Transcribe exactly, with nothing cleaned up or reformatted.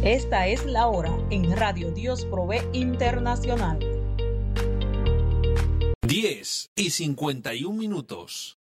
Esta es la hora en Radio Dios Provee Internacional. diez y cincuenta y un minutos.